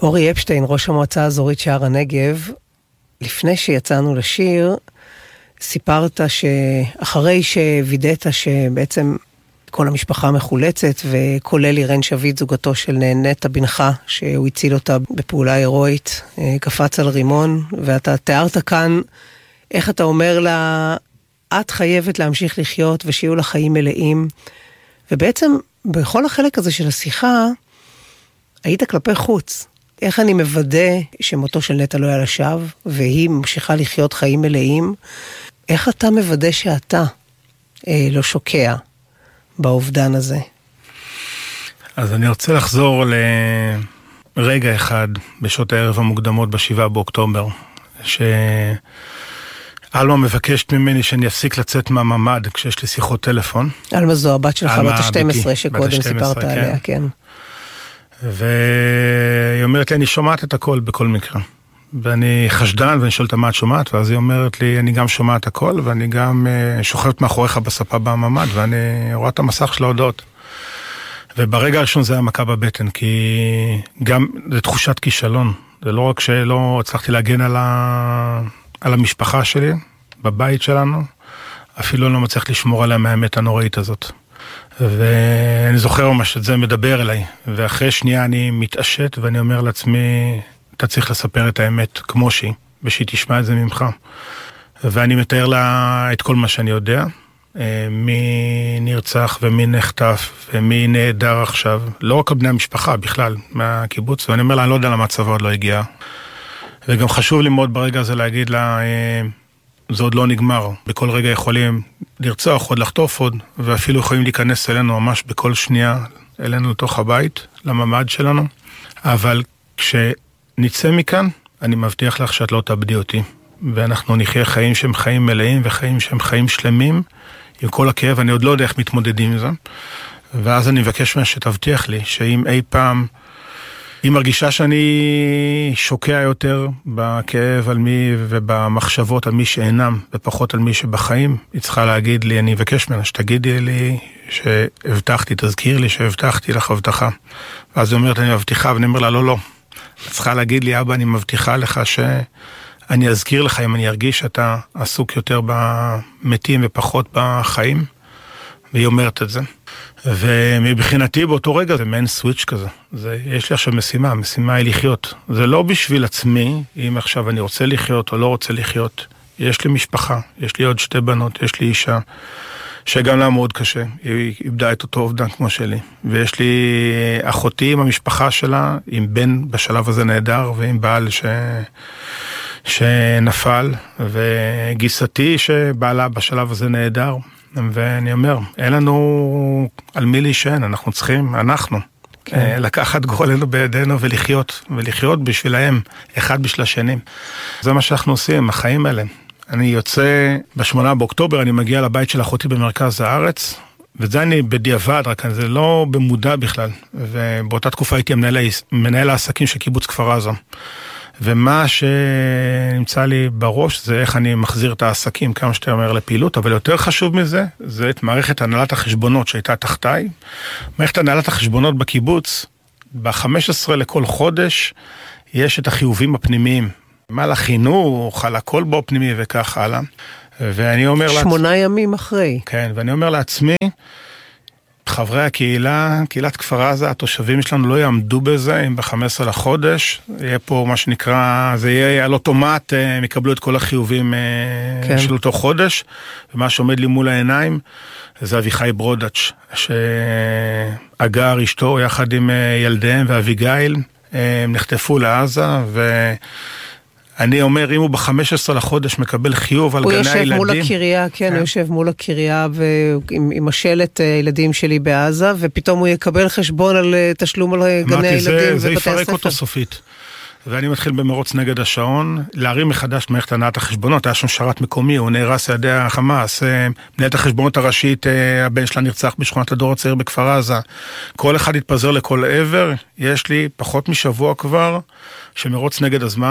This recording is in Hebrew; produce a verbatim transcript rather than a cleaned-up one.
אורי אפשטיין, ראש המועצה האזורית שער הנגב, לפני שיצאנו לשיר, סיפרת שאחרי שווידאת שבעצם כל המשפחה מחולצת, וכולל אירן שביט, זוגתו של נטע בנך, שהוא הציל אותה בפעולה הירואית, קפץ על רימון, ואתה תיארת כאן איך אתה אומר לה, את חייבת להמשיך לחיות ושיהיו לה חיים מלאים, ובעצם בכל החלק הזה של השיחה, היית כלפי חוץ. איך אני מוודא שמותו של נטע לא היה לשווא, והיא ממשיכה לחיות חיים מלאים, איך אתה מוודא שאתה אה, לא שוקע באובדן הזה? אז אני רוצה לחזור לרגע אחד בשעות הערב המוקדמות בשבעה באוקטובר, שאלמה מבקשת ממני שאני אפסיק לצאת מהממד כשיש לי שיחות טלפון. אלמה זו הבת שלך, בת ה-שתים עשרה שקודם סיפרת עליה, כן. והיא אומרת לי, אני שומעת את הכל בכל מקרה. ואני חשדן ואני שואלת מה את שומעת, ואז היא אומרת לי, אני גם שומעת הכל, ואני גם שוכבת מאחוריך בספה בממד, ואני רואה את המסך של ההודעות. וברגע הראשון זה היה מכה בבטן, כי גם זה תחושת כישלון. זה לא רק שלא הצלחתי להגן על, ה... על המשפחה שלי, בבית שלנו, אפילו לא מצליח לשמור עליה מהאמת הנוראית הזאת. ואני זוכר ממש את זה מדבר אליי, ואחרי שנייה אני מתעשת ואני אומר לעצמי, אתה צריך לספר את האמת כמו שהיא, ושהיא תשמע את זה ממך. ואני מתאר לה את כל מה שאני יודע, מי נרצח ומי נחטף ומי נהדר עכשיו, לא רק על בני המשפחה בכלל מהקיבוץ, ואני אומר לה, אני לא יודע למה הצבא עוד לא הגיע. וגם חשוב לי מאוד ברגע הזה להגיד לה, זה עוד לא נגמר, בכל רגע יכולים לרצוח עוד, לחטוף עוד, ואפילו יכולים להיכנס אלינו ממש בכל שנייה, אלינו לתוך הבית, לממד שלנו, אבל כשנצא מכאן, אני מבטיח לך שאת לא תאבדי אותי, ואנחנו נחיה חיים שהם חיים מלאים, וחיים שהם חיים שלמים, עם כל הכאב, אני עוד לא יודע איך מתמודדים עם זה, ואז אני מבקש ממך שתבטיח לי, שאם אי פעם, היא מרגישה שאני שוקע יותר בכאב על מי ובמחשבות על מי שאינם ופחות על מי שבחיים. היא צריכה להגיד לי, אני אבקש ממנה שתגידי לי שהבטחתי, תזכיר לי שהבטחתי לך הבטחה. ואז היא אומרת, אני מבטיחה, ואני אומר לה, לא, לא. היא צריכה להגיד לי, אבא, אני מבטיחה לך שאני אזכיר לך אם אני ארגיש שאתה עסוק יותר במתים ופחות בחיים. והיא אומרת את זה. ומבחינתי באותו רגע זה מעין סוויץ' כזה. זה, יש לי עכשיו משימה, המשימה היא לחיות. זה לא בשביל עצמי, אם עכשיו אני רוצה לחיות או לא רוצה לחיות. יש לי משפחה, יש לי עוד שתי בנות, יש לי אישה, שגם לה מאוד קשה. היא איבדה את אותו אובדן כמו שלי. ויש לי אחותי עם המשפחה שלה, עם בן בשלב הזה נהדר, ועם בעל ש... שנפל, וגיסתי שבעלה בשלב הזה נהדר. ואני אומר, אין לנו על מי להישען, אנחנו צריכים, אנחנו, כן. לקחת גורלנו בידינו ולחיות, ולחיות בשבילהם, אחד בשביל השני. זה מה שאנחנו עושים, החיים האלה. אני יוצא בשמונה באוקטובר, אני מגיע לבית של אחותי במרכז הארץ, וזה אני בדיעבד, רק זה לא במודע בכלל, ובאותה תקופה הייתי מנהל, מנהל העסקים של קיבוץ כפר עזה. ומה שנמצא לי בראש זה איך אני מחזיר את העסקים כמה שאתה אומר לפעילות, אבל יותר חשוב מזה, זה את מערכת הנהלת החשבונות שהייתה תחתיי. מערכת הנהלת החשבונות בקיבוץ, ב-חמש עשרה לכל חודש, יש את החיובים הפנימיים. מה לחינוך, על הכל בו פנימי וכך הלאה. ואני אומר שמונה לעצמי, ימים אחרי. כן, ואני אומר לעצמי, חברי הקהילה, קהילת כפר עזה, התושבים שלנו לא יעמדו בזה, אם ב-חמישה עשר לחודש, יהיה פה מה שנקרא, זה יהיה על אוטומט, הם יקבלו את כל החיובים כן. של אותו חודש, ומה שעומד לי מול העיניים, זה אביחי ברודץ', שאגר אשתו יחד עם ילדיהם ואביגיל, הם נחטפו לעזה, ו... אני אומר, אם הוא ב-חמישה עשר לחודש מקבל חיוב על גני הילדים... הוא יושב מול הקריה, כן, הוא יושב מול הקריה עם השלט ילדים שלי בעזה, ופתאום הוא יקבל חשבון על תשלום על גני הילדים ובתי הספר. זה יפרק אותו סופית. ואני מתחיל במרוץ נגד השעון, להרים מחדש מערכת הנהלת החשבונות, היה שם שרת מקומי, הוא נהרס על ידי החמאס, מנהלת החשבונות הראשית, הבן שלה נרצח בשכונת הדור הצעיר בכפר עזה, כל אחד התפזר לכל עבר, יש לי פחות משבוע כבר, שמרוץ נגד הזמן,